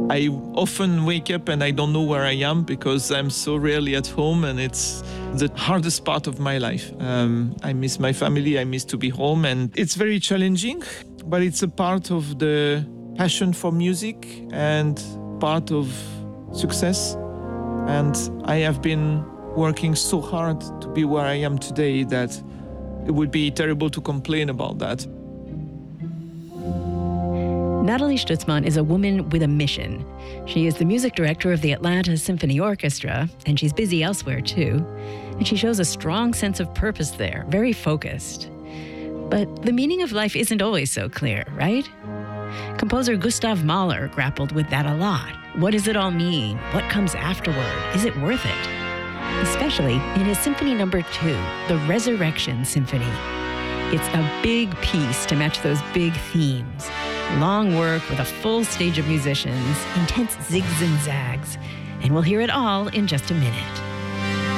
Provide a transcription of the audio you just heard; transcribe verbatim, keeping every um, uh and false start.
I often wake up and I don't know where I am because I'm so rarely at home, and it's the hardest part of my life. Um, I miss my family, I miss to be home, and it's very challenging, but it's a part of the passion for music and part of success. And I have been working so hard to be where I am today that it would be terrible to complain about that. Nathalie Stutzmann is a woman with a mission. She is the music director of the Atlanta Symphony Orchestra, and she's busy elsewhere too. And she shows a strong sense of purpose there, very focused. But the meaning of life isn't always so clear, right? Composer Gustav Mahler grappled with that a lot. What does it all mean? What comes afterward? Is it worth it? Especially in his Symphony Number Two, the Resurrection Symphony. It's a big piece to match those big themes. Long work with a full stage of musicians, intense zigs and zags. And we'll hear it all in just a minute.